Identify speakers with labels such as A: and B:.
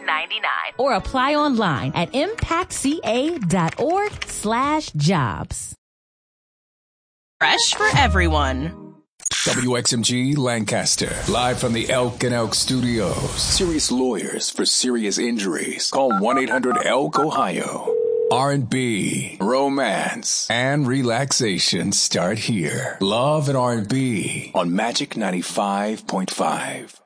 A: or apply online at impactca.org/jobs.
B: Fresh for everyone.
C: WXMG Lancaster, live from the Elk and Elk Studios. Serious lawyers for serious injuries. Call 1-800-ELK-OHIO. R&B, romance, and relaxation start here. Love and R&B on Magic 95.5.